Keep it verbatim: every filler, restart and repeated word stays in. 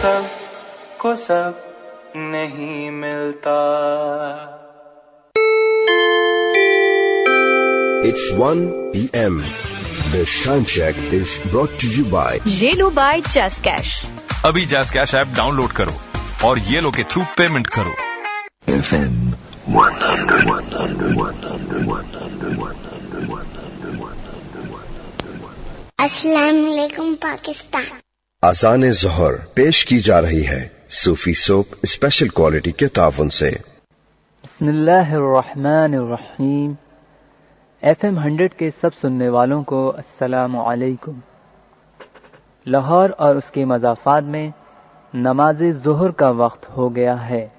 सब को सब नहीं मिलता। It's one p m This time check is brought to you by रेलो बाय जैज़ कैश। अभी जैज़ कैश ऐप डाउनलोड करो और ये लो के थ्रू पेमेंट करो। F M one hundred, one hundred, one hundred, one hundred, one hundred, one hundred. अस्सलाम वालेकुम पाकिस्तान। आज़ान ज़ोहर पेश की जा रही है सूफी सोप स्पेशल क्वालिटी के ताउन से। बिस्मिल्लाहिर्रहमानिर्रहीम। एफएम हंड्रेड के सब सुनने वालों को अस्सलामु अलैकुम। लाहौर और उसके मज़ाफ़ात में नमाज ज़ोहर का वक्त हो गया है।